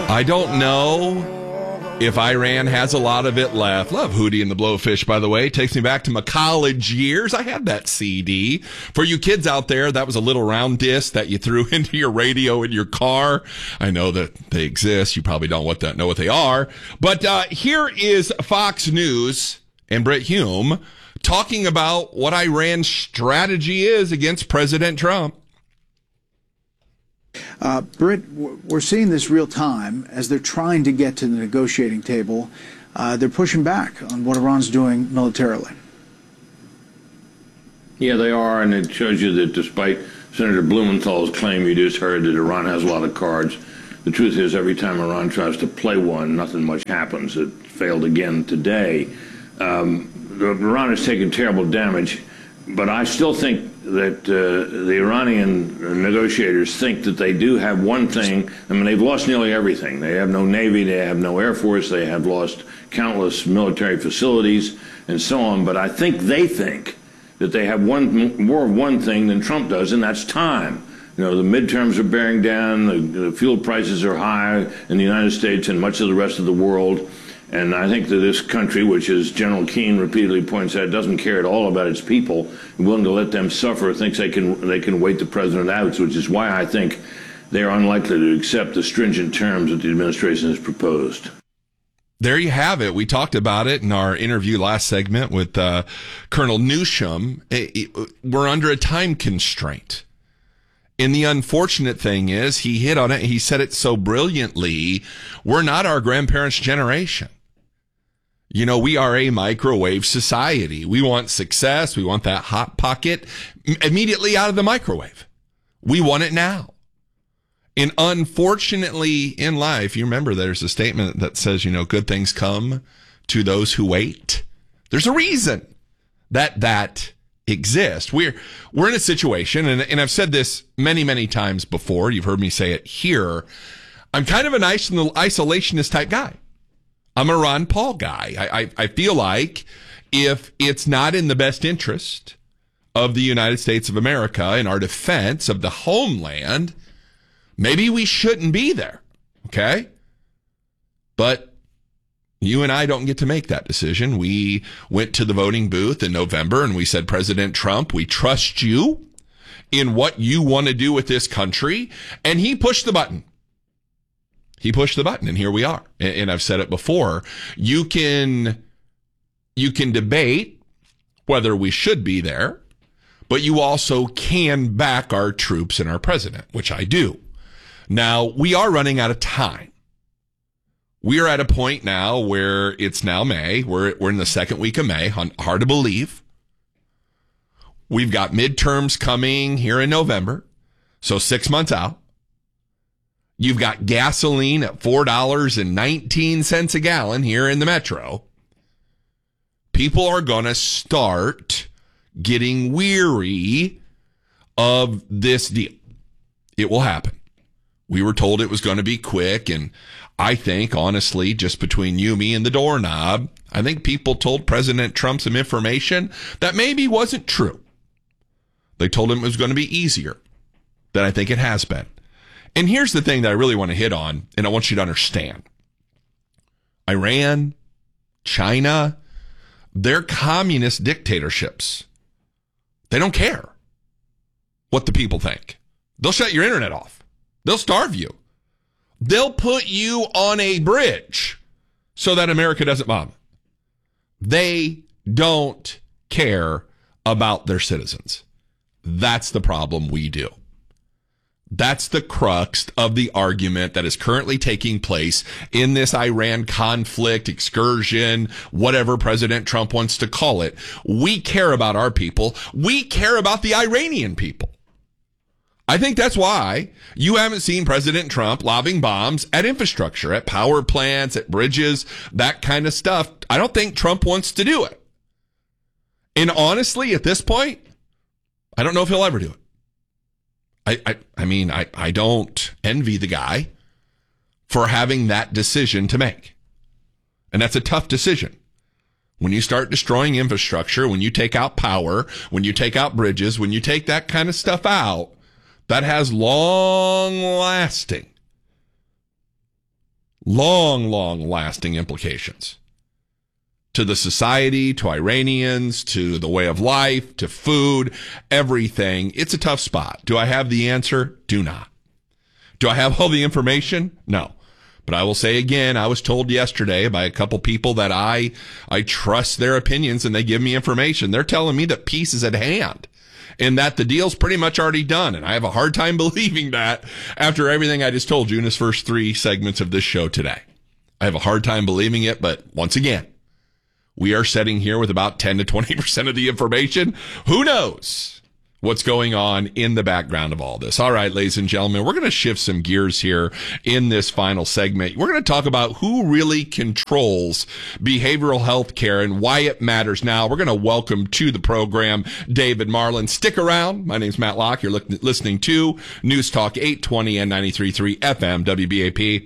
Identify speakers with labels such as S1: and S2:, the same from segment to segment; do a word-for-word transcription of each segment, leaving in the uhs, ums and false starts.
S1: I don't know if Iran has a lot of it left. Love Hootie and the Blowfish, by the way. Takes me back to my college years. I had that C D. For you kids out there, that was a little round disc that you threw into your radio in your car. I know that they exist. You probably don't what that, know what they are. But uh, here is Fox News and Brit Hume talking about what Iran's strategy is against President Trump.
S2: Uh, Britt, we're seeing this real time as they're trying to get to the negotiating table. Uh, they're pushing back on what Iran's doing militarily.
S3: Yeah, they are, and it shows you that despite Senator Blumenthal's claim you just heard that Iran has a lot of cards, the truth is every time Iran tries to play one, nothing much happens. It failed again today. Um, Iran has taken terrible damage, but I still think that uh, the Iranian negotiators think that they do have one thing. I mean, they've lost nearly everything. They have no Navy, they have no Air Force, they have lost countless military facilities and so on. But I think they think that they have one more of one thing than Trump does, and that's time. You know, the midterms are bearing down, the, the fuel prices are high in the United States and much of the rest of the world. And I think that this country, which as General Keane repeatedly points out, doesn't care at all about its people, willing to let them suffer, thinks they can they can wait the president out, which is why I think they are unlikely to accept the stringent terms that the administration has proposed.
S1: There you have it. We talked about it in our interview last segment with uh, Colonel Newsham. It, it, we're under a time constraint. And the unfortunate thing is he hit on it. He said it so brilliantly. We're not our grandparents' generation. You know, we are a microwave society. We want success. We want that hot pocket immediately out of the microwave. We want it now. And unfortunately in life, you remember there's a statement that says, you know, good things come to those who wait. There's a reason that that exists. We're, we're in a situation, and, and I've said this many, many times before. You've heard me say it here. I'm kind of an isolationist type guy. I'm a Ron Paul guy. I, I, I feel like if it's not in the best interest of the United States of America and our defense of the homeland, maybe we shouldn't be there. Okay? But you and I don't get to make that decision. We went to the voting booth in November and we said, President Trump, we trust you in what you want to do with this country. And he pushed the button. He pushed the button, and here we are. And I've said it before. You can, you can debate whether we should be there, but you also can back our troops and our president, which I do. Now, we are running out of time. We are at a point now where it's now May. We're, we're in the second week of May. Hard to believe. We've got midterms coming here in November, so six months out. You've got gasoline at four dollars and nineteen cents a gallon here in the metro. People are going to start getting weary of this deal. It will happen. We were told it was going to be quick, and I think, honestly, just between you, me, and the doorknob, I think people told President Trump some information that maybe wasn't true. They told him it was going to be easier than I think it has been. And here's the thing that I really want to hit on, and I want you to understand. Iran, China, they're communist dictatorships. They don't care what the people think. They'll shut your internet off. They'll starve you. They'll put you on a bridge so that America doesn't bomb. They don't care about their citizens. That's the problem we do. That's the crux of the argument that is currently taking place in this Iran conflict, excursion, whatever President Trump wants to call it. We care about our people. We care about the Iranian people. I think that's why you haven't seen President Trump lobbing bombs at infrastructure, at power plants, at bridges, that kind of stuff. I don't think Trump wants to do it. And honestly, at this point, I don't know if he'll ever do it. I, I, I mean, I, I don't envy the guy for having that decision to make. And that's a tough decision. When you start destroying infrastructure, when you take out power, when you take out bridges, when you take that kind of stuff out, that has long lasting Long, long lasting implications to the society, to Iranians, to the way of life, to food, everything. It's a tough spot. Do I have the answer? Do not. Do I have all the information? No. But I will say again, I was told yesterday by a couple people that I, I trust their opinions and they give me information. They're telling me that peace is at hand and that the deal's pretty much already done. And I have a hard time believing that after everything I just told you in his first three segments of this show today. I have a hard time believing it, but once again, we are sitting here with about ten to twenty percent of the information. Who knows what's going on in the background of all this? All right, ladies and gentlemen, we're going to shift some gears here in this final segment. We're going to talk about who really controls behavioral health care and why it matters now. We're going to welcome to the program David Marlin. Stick around. My name's Matt Locke. You're listening to News Talk eight twenty and ninety-three point three F M W B A P.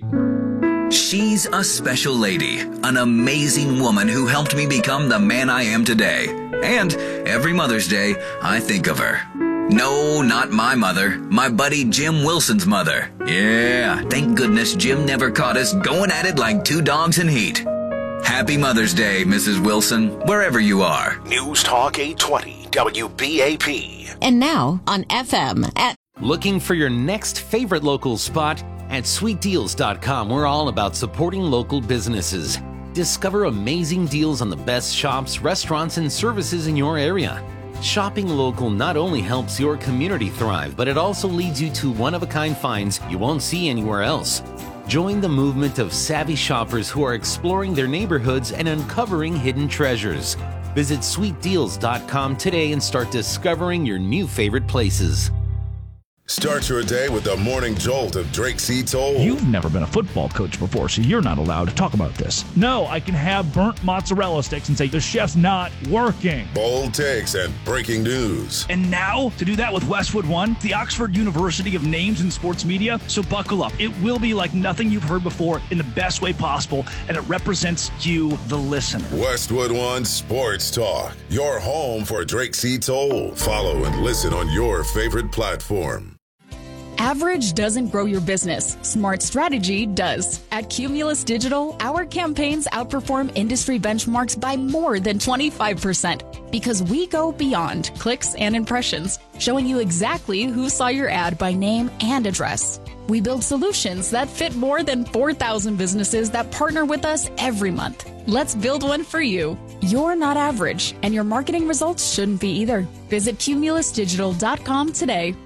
S4: She's a special lady, an amazing woman who helped me become the man I am today. And every Mother's Day, I think of her. No, not my mother, my buddy Jim Wilson's mother. Yeah, thank goodness Jim never caught us going at it like two dogs in heat. Happy Mother's Day, Missus Wilson, wherever you are.
S5: News Talk eight twenty W B A P.
S6: And now on F M at...
S7: Looking for your next favorite local spot? At sweet deals dot com, we're all about supporting local businesses. Discover amazing deals on the best shops, restaurants, and services in your area. Shopping local not only helps your community thrive, but it also leads you to one-of-a-kind finds you won't see anywhere else. Join the movement of savvy shoppers who are exploring their neighborhoods and uncovering hidden treasures. Visit sweet deals dot com today and start discovering your new favorite places.
S8: Start your day with the morning jolt of Drake C. Toll.
S9: You've never been a football coach before, so you're not allowed to talk about this. No, I can have burnt mozzarella sticks and say the chef's not working.
S8: Bold takes and breaking news.
S9: And now, to do that with Westwood One, the Oxford University of Names in Sports Media. So buckle up. It will be like nothing you've heard before in the best way possible, and it represents you, the listener.
S8: Westwood One Sports Talk, your home for Drake C. Toll. Follow and listen on your favorite platform.
S10: Average doesn't grow your business. Smart strategy does. At Cumulus Digital, our campaigns outperform industry benchmarks by more than twenty-five percent because we go beyond clicks and impressions, showing you exactly who saw your ad by name and address. We build solutions that fit more than four thousand businesses that partner with us every month. Let's build one for you. You're not average, and your marketing results shouldn't be either. Visit cumulus digital dot com today.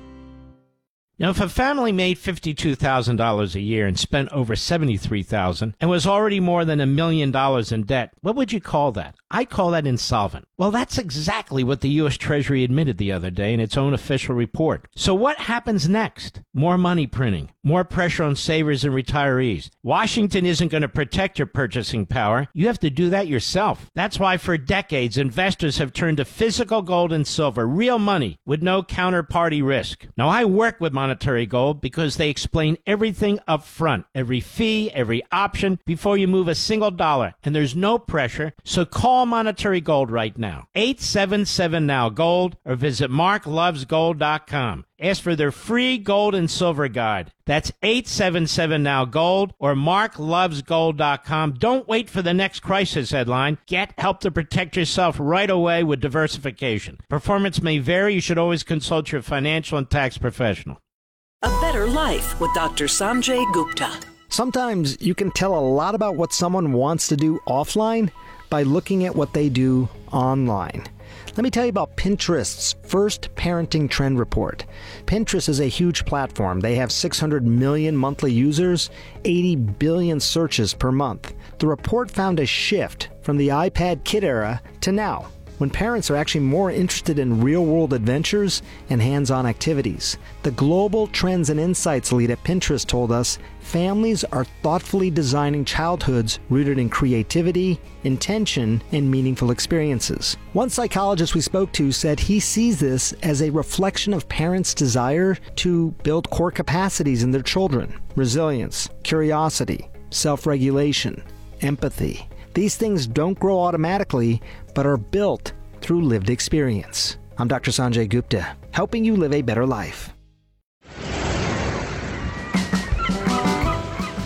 S11: Now, if a family made fifty-two thousand dollars a year and spent over seventy-three thousand dollars and was already more than a million dollars in debt, what would you call that? I'd call that insolvent. Well, that's exactly what the U S Treasury admitted the other day in its own official report. So what happens next? More money printing, more pressure on savers and retirees. Washington isn't going to protect your purchasing power. You have to do that yourself. That's why for decades, investors have turned to physical gold and silver, real money with no counterparty risk. Now, I work with Monetary Gold because they explain everything up front, every fee, every option before you move a single dollar, and there's no pressure. So call Monetary Gold right now. eight seven seven now gold or visit mark loves gold dot com. Ask for their free gold and silver guide. That's eight seven seven now gold or mark loves gold dot com. Don't wait for the next crisis headline. Get help to protect yourself right away with diversification. Performance may vary. You should always consult your financial and tax professional.
S12: A Better Life with Doctor Sanjay Gupta.
S13: Sometimes you can tell a lot about what someone wants to do offline by looking at what they do online. Let me tell you about Pinterest's first parenting trend report. Pinterest is a huge platform. They have six hundred million monthly users, eighty billion searches per month. The report found a shift from the iPad kid era to now, when parents are actually more interested in real-world adventures and hands-on activities. The Global Trends and Insights lead at Pinterest told us families are thoughtfully designing childhoods rooted in creativity, intention, and meaningful experiences. One psychologist we spoke to said he sees this as a reflection of parents' desire to build core capacities in their children: resilience, curiosity, self-regulation, empathy. These things don't grow automatically, but are built through lived experience. I'm Doctor Sanjay Gupta, helping you live a better life.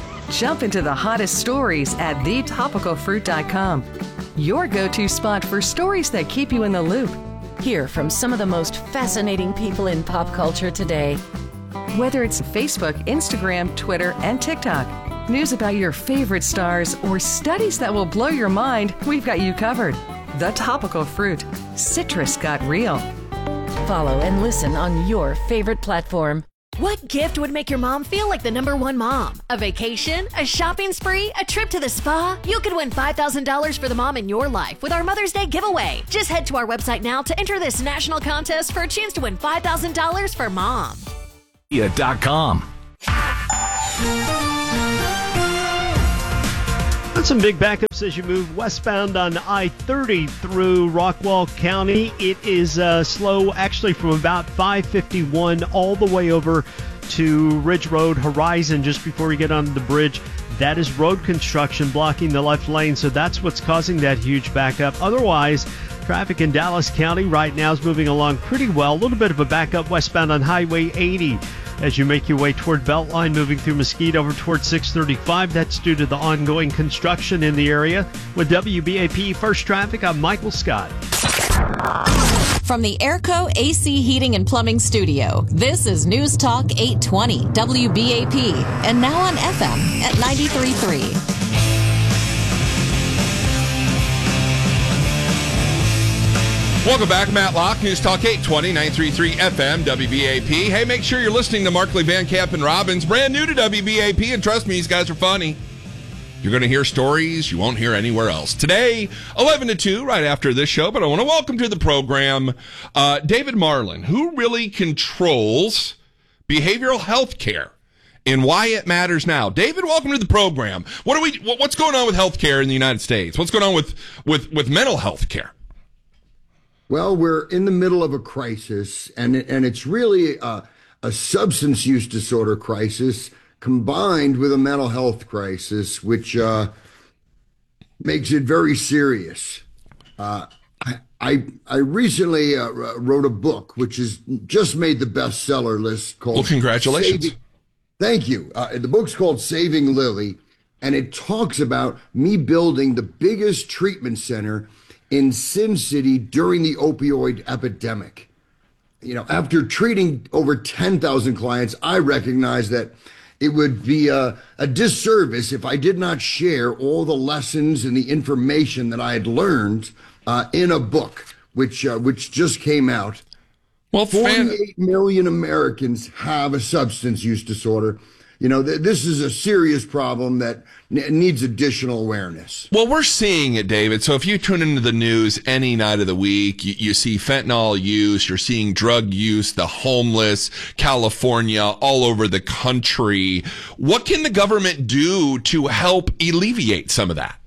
S14: Jump into the hottest stories at the topical fruit dot com. Your go-to spot for stories that keep you in the loop.
S15: Hear from some of the most fascinating people in pop culture today.
S14: Whether it's Facebook, Instagram, Twitter, and TikTok, news about your favorite stars, or studies that will blow your mind, we've got you covered. The Topical Fruit. Citrus got real.
S15: Follow and listen on your favorite platform.
S16: What gift would make your mom feel like the number one mom? A vacation? A shopping spree? A trip to the spa? You could win five thousand dollars for the mom in your life with our Mother's Day giveaway. Just head to our website now to enter this national contest for a chance to win five thousand dollars for mom.
S9: dot com.
S17: Got some big backups as you move westbound on I thirty through Rockwall County. It is uh, slow actually from about five fifty-one all the way over to Ridge Road Horizon just before you get onto the bridge. That is road construction blocking the left lane, so that's what's causing that huge backup. Otherwise, traffic in Dallas County right now is moving along pretty well. A little bit of a backup westbound on Highway eighty. As you make your way toward Beltline, moving through Mesquite over toward six thirty-five. That's due to the ongoing construction in the area. With W B A P First Traffic, I'm Michael Scott.
S6: From the Airco A C Heating and Plumbing Studio, this is News Talk eight twenty W B A P, and now on F M at ninety-three point three.
S1: Welcome back, Matt Locke, News Talk eight twenty, ninety-three point three F M, W B A P. Hey, make sure you're listening to Markley, Van Camp, and Robbins, brand new to W B A P, and trust me, these guys are funny. You're going to hear stories you won't hear anywhere else. Today, eleven to two, right after this show, but I want to welcome to the program uh, David Marlin, who really controls behavioral health care and why it matters now. David, welcome to the program. What are we? What's going on with health care in the United States? What's going on with, with, with mental health care?
S18: Well, we're in the middle of a crisis, and and it's really a, a substance use disorder crisis combined with a mental health crisis, which uh, makes it very serious. Uh, I, I I recently uh, wrote a book which has just made the bestseller list called.
S1: Well, congratulations!
S18: Saving, thank you. Uh, the book's called Saving Lily, and it talks about me building the biggest treatment center in Sin City during the opioid epidemic. You know, after treating over ten thousand clients, I recognize that it would be a, a disservice if I did not share all the lessons and the information that I had learned uh, in a book, which uh, which just came out.
S1: Well,
S18: forty-eight million Americans have a substance use disorder. You know, th- this is a serious problem that n- needs additional awareness.
S1: Well, we're seeing it, David. So if you tune into the news any night of the week, you, you see fentanyl use, you're seeing drug use, the homeless, California, all over the country. What can the government do to help alleviate some of that?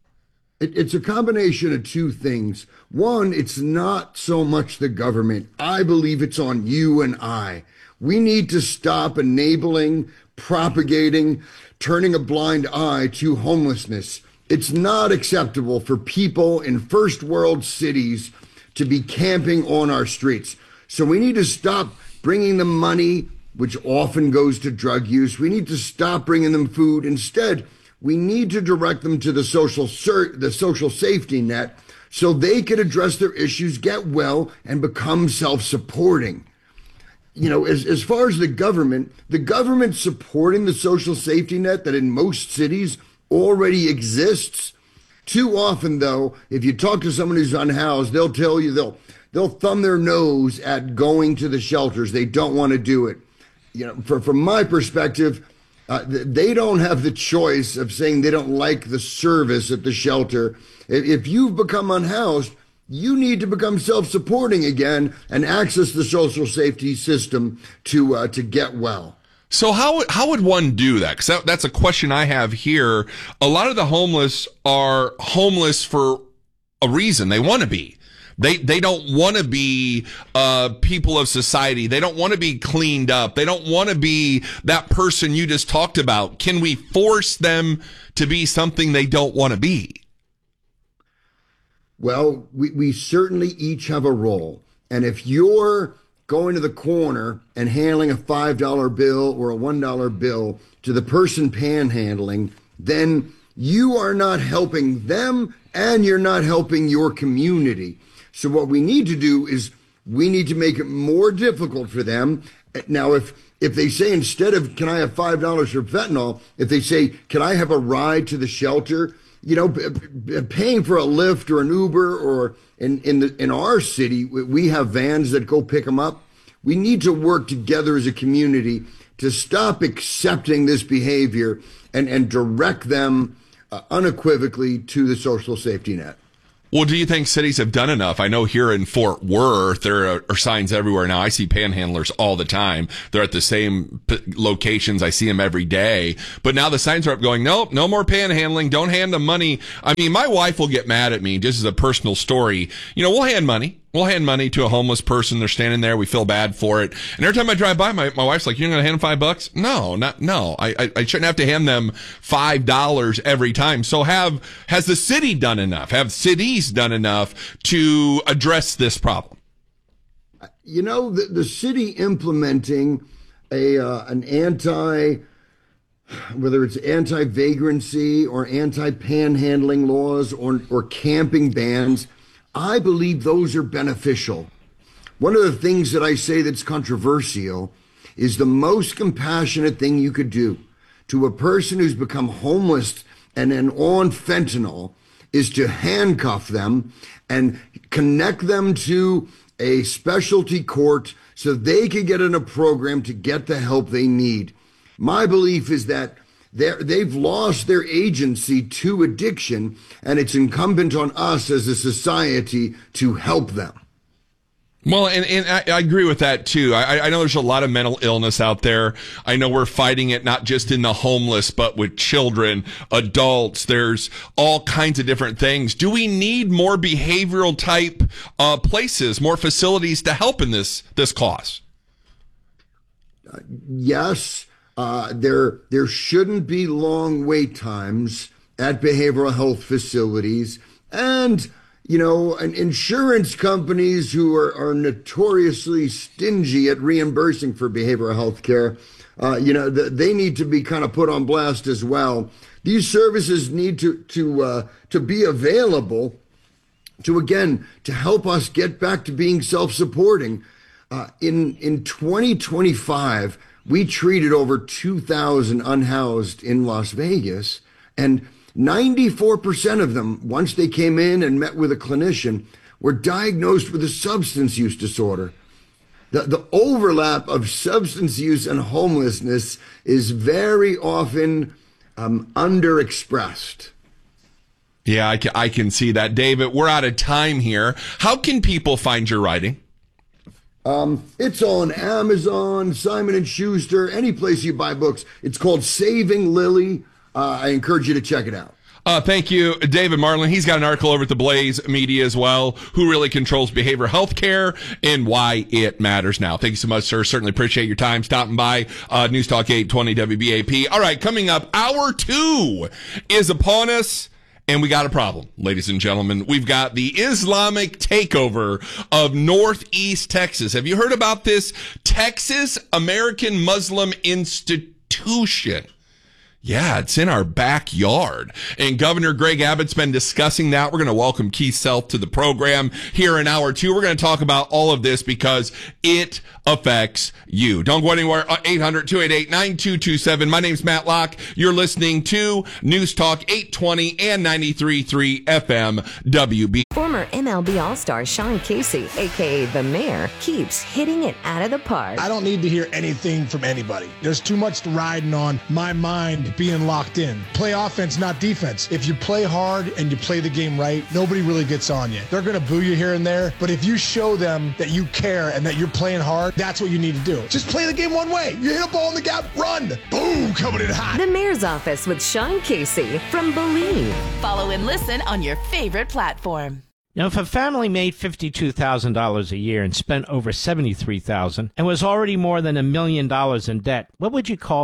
S18: It, it's a combination of two things. One, it's not so much the government. I believe it's on you and I. We need to stop enabling, propagating, turning a blind eye to homelessness. It's not acceptable for people in first world cities to be camping on our streets. So we need to stop bringing them money, which often goes to drug use. We need to stop bringing them food. Instead, we need to direct them to the social ser- the social safety net so they can address their issues, get well, and become self-supporting. You know, as, as far as the government, the government supporting the social safety net that in most cities already exists. Too often, though, if you talk to someone who's unhoused, they'll tell you they'll they'll thumb their nose at going to the shelters. They don't want to do it. You know, for, from my perspective, uh, they don't have the choice of saying they don't like the service at the shelter. If, if you've become unhoused, you need to become self-supporting again and access the social safety system to uh, to get well.
S1: So how how would one do that? Because that, that's a question I have here. A lot of the homeless are homeless for a reason. They want to be. They they don't want to be uh, people of society. They don't want to be cleaned up. They don't want to be that person you just talked about. Can we force them to be something they don't want to be?
S18: Well, we, we certainly each have a role. And if you're going to the corner and handling a five dollar bill or a one dollar bill, to the person panhandling, then you are not helping them and you're not helping your community. So what we need to do is we need to make it more difficult for them. Now, if if they say instead of, can I have five dollars for fentanyl, if they say, can I have a ride to the shelter, you know, paying for a Lyft or an Uber, or in, in, the, in our city, we have vans that go pick them up. We need to work together as a community to stop accepting this behavior and, and direct them uh, unequivocally to the social safety net.
S1: Well, do you think cities have done enough? I know here in Fort Worth, there are, are signs everywhere now. I see panhandlers all the time. They're at the same p- locations. I see them every day. But now the signs are up going, nope, no more panhandling. Don't hand them money. I mean, my wife will get mad at me, just as a personal story. You know, we'll hand money. We'll hand money to a homeless person. They're standing there. We feel bad for it. And every time I drive by, my, my wife's like, you're going to hand them five bucks? No, not, no. I, I, I shouldn't have to hand them five dollars every time. So have, has the city done enough? Have cities done enough to address this problem?
S18: You know, the, the city implementing a, uh, an anti, whether it's anti-vagrancy or anti-panhandling laws or, or camping bans, I believe those are beneficial. One of the things that I say that's controversial is the most compassionate thing you could do to a person who's become homeless and then on fentanyl is to handcuff them and connect them to a specialty court so they can get in a program to get the help they need. My belief is that They're, they've lost their agency to addiction, and it's incumbent on us as a society to help them.
S1: Well, and, and I, I agree with that, too. I, I know there's a lot of mental illness out there. I know we're fighting it not just in the homeless, but with children, adults. There's all kinds of different things. Do we need more behavioral type uh, places, more facilities to help in this, this cause?
S18: Uh, yes. Uh, there, there shouldn't be long wait times at behavioral health facilities, and, you know, and insurance companies who are, are notoriously stingy at reimbursing for behavioral health care, uh, you know, the, they need to be kind of put on blast as well. These services need to, to, uh, to be available to, again, to help us get back to being self-supporting. Uh, in, in twenty twenty-five, we treated over two thousand unhoused in Las Vegas, and ninety-four percent of them, once they came in and met with a clinician, were diagnosed with a substance use disorder. The, the overlap of substance use and homelessness is very often um, underexpressed.
S1: Yeah, I can, I can see that. David, we're out of time here. How can people find your writing?
S18: Um, it's on Amazon, Simon and Schuster, any place you buy books. It's called Saving Lily. Uh, I encourage you to check it out.
S1: Uh, thank you, David Marlin. He's got an article over at the Blaze Media as well. Who really controls behavioral health care and why it matters now. Thank you so much, sir. Certainly appreciate your time stopping by. Uh, News Talk eight twenty W B A P. All right, coming up, hour two is upon us. And we got a problem, ladies and gentlemen. We've got the Islamic takeover of Northeast Texas. Have you heard about this Texas American Muslim Institution? Yeah, it's in our backyard. And Governor Greg Abbott's been discussing that. We're going to welcome Keith Self to the program here in hour two. We're going to talk about all of this because it affects you. Don't go anywhere. eight hundred, two eight eight, nine two two seven. My name's Matt Locke. You're listening to News Talk eight twenty and ninety-three point three F M W B.
S19: Former M L B All-Star Sean Casey, a k a. The Mayor, keeps hitting it out of the park.
S20: I don't need to hear anything from anybody. There's too much riding on my mind being locked in. Play offense, not defense. If you play hard and you play the game right, nobody really gets on you. They're going to boo you here and there, but if you show them that you care and that you're playing hard, that's what you need to do. Just play the game one way. You hit a ball in the gap, run. Boom, coming in hot.
S19: The Mayor's Office with Sean Casey from Believe.
S15: Follow and listen on your favorite platform.
S11: Now, if a family made fifty-two thousand dollars a year and spent over seventy-three thousand dollars and was already more than a million dollars in debt, what would you call that?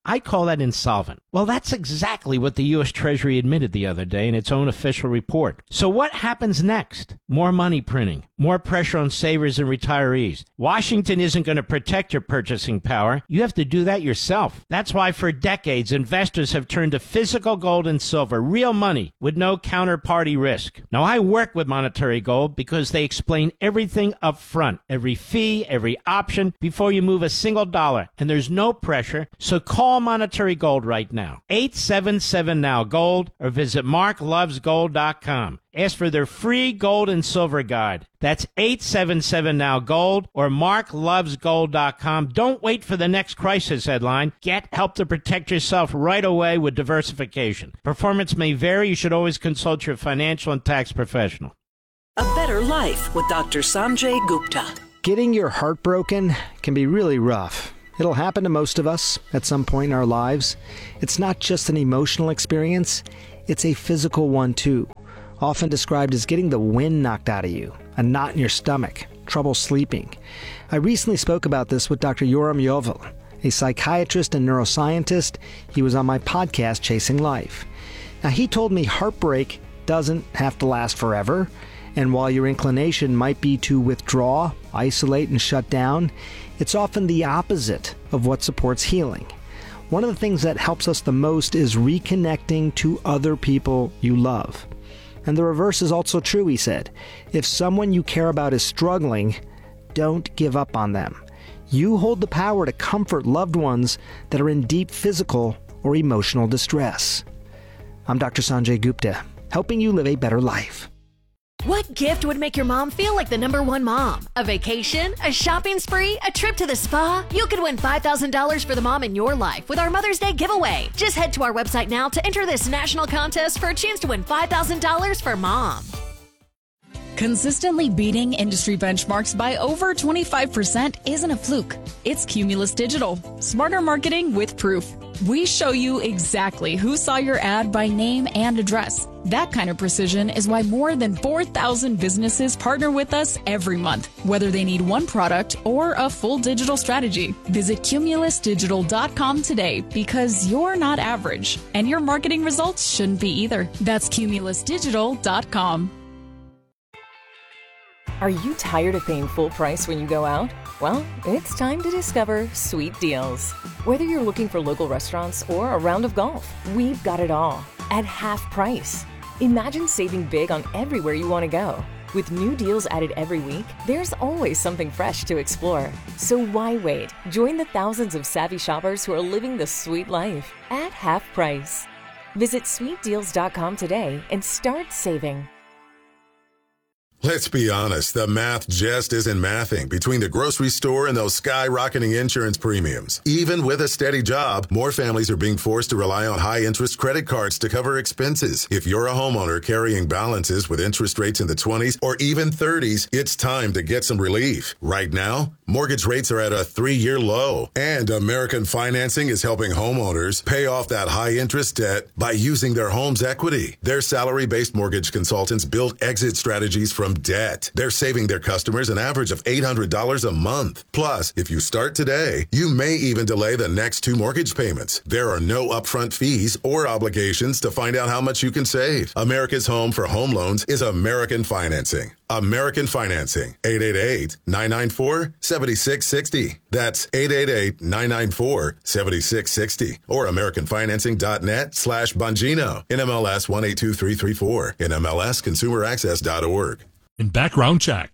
S11: I call that insolvent. Well, that's exactly what the U S Treasury admitted the other day in its own official report. So what happens next? More money printing, more pressure on savers and retirees. Washington isn't going to protect your purchasing power. You have to do that yourself. That's why for decades, investors have turned to physical gold and silver, real money with no counterparty risk. Now, I work with Monetary Gold because they explain everything up front, every fee, every option, before you move a single dollar. And there's no pressure, so call Monetary Gold right now. eight seven seven now gold or visit mark loves gold dot com. Ask for their free gold and silver guide. That's eight seven seven now gold or mark loves gold dot com. Don't wait for the next crisis headline. Get help to protect yourself right away with diversification. Performance may vary. You should always consult your financial and tax professional.
S12: A Better Life with Doctor Sanjay Gupta.
S13: Getting your heart broken can be really rough. It'll happen to most of us at some point in our lives. It's not just an emotional experience, it's a physical one too. Often described as getting the wind knocked out of you, a knot in your stomach, trouble sleeping. I recently spoke about this with Doctor Yoram Yovel, a psychiatrist and neuroscientist. He was on my podcast, Chasing Life. Now, he told me heartbreak doesn't have to last forever, and while your inclination might be to withdraw, isolate, and shut down, it's often the opposite of what supports healing. One of the things that helps us the most is reconnecting to other people you love. And the reverse is also true, he said. If someone you care about is struggling, don't give up on them. You hold the power to comfort loved ones that are in deep physical or emotional distress. I'm Doctor Sanjay Gupta, helping you live a better life.
S16: What gift would make your mom feel like the number one mom? A vacation? A shopping spree? A trip to the spa? You could win five thousand dollars for the mom in your life with our Mother's Day giveaway. Just head to our website now to enter this national contest for a chance to win five thousand dollars for mom.
S10: Consistently beating industry benchmarks by over twenty-five percent isn't a fluke. It's Cumulus Digital. Smarter marketing with proof. We show you exactly who saw your ad by name and address. That kind of precision is why more than four thousand businesses partner with us every month, whether they need one product or a full digital strategy. Visit cumulus digital dot com today because you're not average, and your marketing results shouldn't be either. That's cumulus digital dot com.
S15: Are you tired of paying full price when you go out? Well, it's time to discover Sweet Deals. Whether you're looking for local restaurants or a round of golf, we've got it all at half price. Imagine saving big on everywhere you want to go. With new deals added every week, there's always something fresh to explore. So why wait? Join the thousands of savvy shoppers who are living the sweet life at half price. Visit sweet deals dot com today and start saving.
S8: Let's be honest, the math just isn't mathing between the grocery store and those skyrocketing insurance premiums. Even with a steady job, more families are being forced to rely on high-interest credit cards to cover expenses. If you're a homeowner carrying balances with interest rates in the twenties or even thirties, it's time to get some relief. Right now, mortgage rates are at a three-year low, and American Financing is helping homeowners pay off that high-interest debt by using their home's equity. Their salary-based mortgage consultants build exit strategies from debt. They're saving their customers an average of eight hundred dollars a month. Plus, if you start today, you may even delay the next two mortgage payments. There are no upfront fees or obligations to find out how much you can save. America's home for home loans is American Financing. American Financing. eight eight eight, nine nine four, seven six six zero. That's eight eight eight, nine nine four, seven six six zero. Or american financing dot net slash Bongino. N M L S one eight two three three four. N M L S consumer access dot org.
S21: In background check.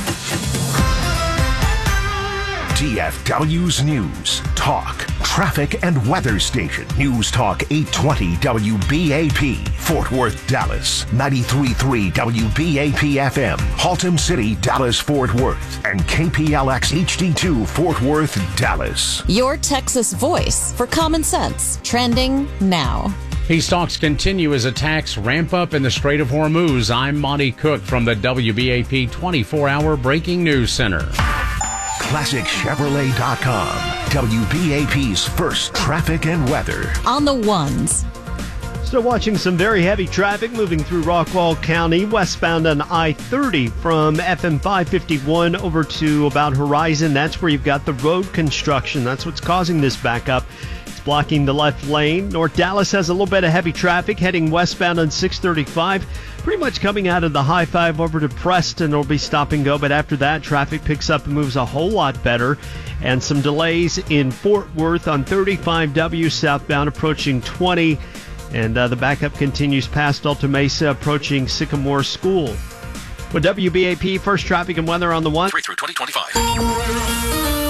S5: D F W's News, Talk, Traffic and Weather Station. News Talk eight twenty W B A P, Fort Worth, Dallas. ninety-three point three W B A P F M, Haltom City, Dallas, Fort Worth. And K P L X H D two, Fort Worth, Dallas.
S6: Your Texas voice for common sense. Trending now.
S22: Peace talks continue as attacks ramp up in the Strait of Hormuz. I'm Monty Cook from the W B A P twenty-four hour Breaking News Center.
S5: classic chevrolet dot com, W B A P's first traffic and weather.
S6: On the ones.
S17: Still watching some very heavy traffic moving through Rockwall County, westbound on I thirty from F M five fifty-one over to about Horizon. That's where you've got the road construction. That's what's causing this backup. blocking the left lane. North Dallas has a little bit of heavy traffic heading westbound on six thirty-five. Pretty much coming out of the high five over to Preston. It'll be stop and go, but after that, traffic picks up and moves a whole lot better. And some delays in Fort Worth on thirty-five W southbound approaching twenty. And uh, the backup continues past Alta Mesa approaching Sycamore School. With W B A P, first traffic and weather on the one.
S2: three through twenty twenty-five.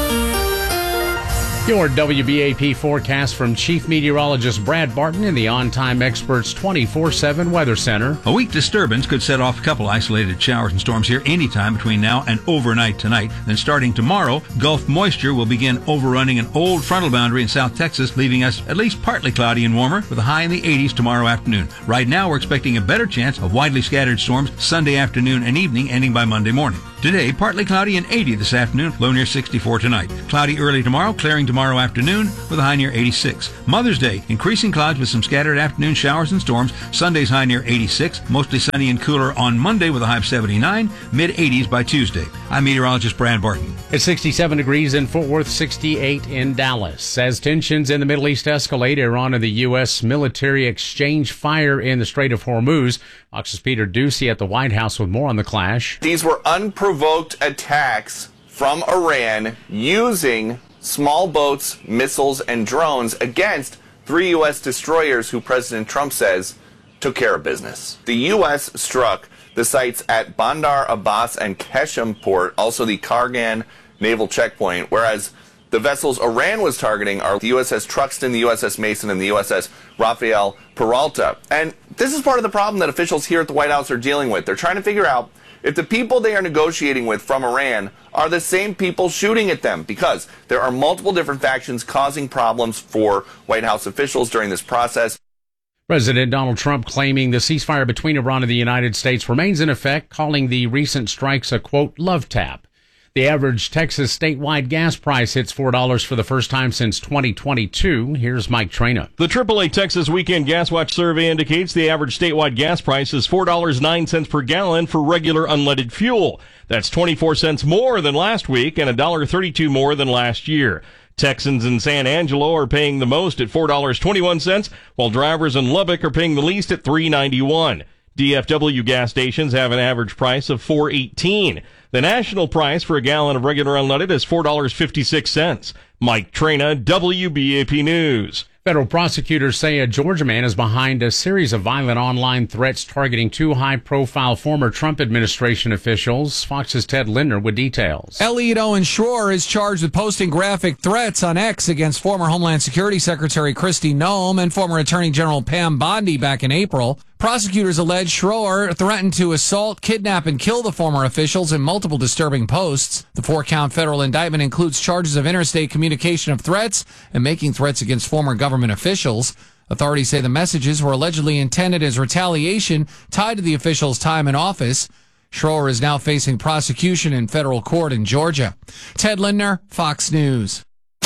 S22: Your W B A P forecast from Chief Meteorologist Brad Barton in the On Time Experts twenty-four seven Weather Center.
S21: A weak disturbance could set off a couple isolated showers and storms here anytime between now and overnight tonight. Then starting tomorrow, Gulf moisture will begin overrunning an old frontal boundary in South Texas, leaving us at least partly cloudy and warmer with a high in the eighties tomorrow afternoon. Right now, we're expecting a better chance of widely scattered storms Sunday afternoon and evening, ending by Monday morning. Today, partly cloudy and eighty this afternoon, low near sixty-four tonight. Cloudy early tomorrow, clearing tomorrow afternoon with a high near eighty-six. Mother's Day, increasing clouds with some scattered afternoon showers and storms. Sunday's high near eighty-six, mostly sunny and cooler on Monday with a high of seventy-nine, mid-eighties by Tuesday. I'm meteorologist Brad Barton.
S22: It's sixty-seven degrees in Fort Worth, sixty-eight in Dallas. As tensions in the Middle East escalate, Iran and the U S military exchange fire in the Strait of Hormuz. Fox's Peter Ducey at the White House with more on the clash.
S23: These were unprovoked attacks from Iran using small boats, missiles, and drones against three U S destroyers who President Trump says took care of business. The U S struck the sites at Bandar Abbas and Keshem port, also the Kargan naval checkpoint, whereas the vessels Iran was targeting are the U S S Truxtun, the U S S Mason, and the U S S Rafael Peralta. And this is part of the problem that officials here at the White House are dealing with. They're trying to figure out if the people they are negotiating with from Iran are the same people shooting at them, because there are multiple different factions causing problems for White House officials during this process.
S22: President Donald Trump claiming the ceasefire between Iran and the United States remains in effect, calling the recent strikes a, quote, love tap. The average Texas statewide gas price hits four dollars for the first time since twenty twenty-two. Here's Mike Traina.
S24: The triple A Texas Weekend Gas Watch survey indicates the average statewide gas price is four dollars and nine cents per gallon for regular unleaded fuel. That's twenty-four cents more than last week and one dollar and thirty-two cents more than last year. Texans in San Angelo are paying the most at four dollars and twenty-one cents, while drivers in Lubbock are paying the least at three dollars and ninety-one cents. D F W gas stations have an average price of four dollars and eighteen cents. The national price for a gallon of regular unleaded is four dollars and fifty-six cents. Mike Traina, W B A P News.
S22: Federal prosecutors say a Georgia man is behind a series of violent online threats targeting two high-profile former Trump administration officials. Fox's Ted Lindner with details.
S25: Elliot Owen Schroer is charged with posting graphic threats on X against former Homeland Security Secretary Kristi Noem and former Attorney General Pam Bondi back in April. Prosecutors allege Schroer threatened to assault, kidnap, and kill the former officials in multiple disturbing posts. The four-count federal indictment includes charges of interstate communication of threats and making threats against former government officials. Authorities say the messages were allegedly intended as retaliation tied to the officials' time in office. Schroer is now facing prosecution in federal court in Georgia. Ted Lindner, Fox News.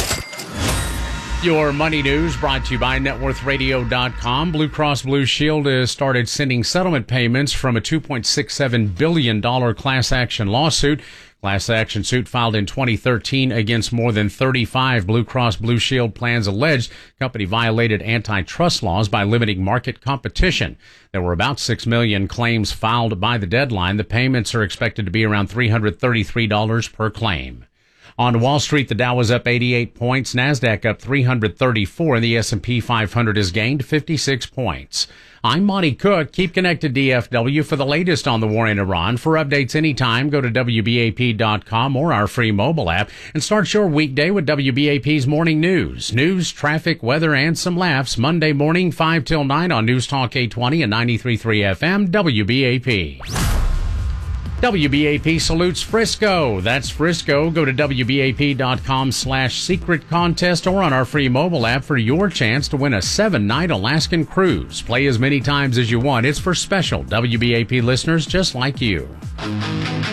S22: Your money news brought to you by net worth radio dot com. Blue Cross Blue Shield has started sending settlement payments from a two point six seven billion dollars class action lawsuit. Class action suit filed in twenty thirteen against more than thirty-five Blue Cross Blue Shield plans alleged company violated antitrust laws by limiting market competition. There were about six million claims filed by the deadline. The payments are expected to be around three hundred thirty-three dollars per claim. On Wall Street, the Dow was up eighty-eight points, NASDAQ up three hundred thirty-four, and the S and P five hundred has gained fifty-six points. I'm Monty Cook. Keep connected D F W for the latest on the war in Iran. For updates anytime, go to W B A P dot com or our free mobile app and start your weekday with W B A P's Morning News. News, traffic, weather, and some laughs Monday morning, five till nine on News Talk eight twenty and ninety-three point three F M, W B A P. W B A P salutes Frisco. That's Frisco. Go to W B A P dot com slash secret contest or on our free mobile app for your chance to win a seven-night Alaskan cruise. Play as many times as you want. It's for special W B A P listeners just like you.